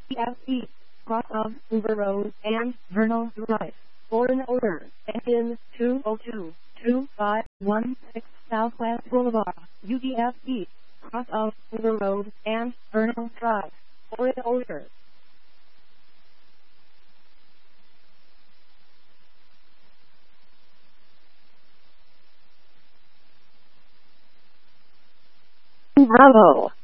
UDFE, cross of Hoover Road and Vernal Drive. Foreign order, in 202-2516 Southwest Boulevard, UDFE, cross of Hoover Road and Vernal Drive. Foreign order. Bravo.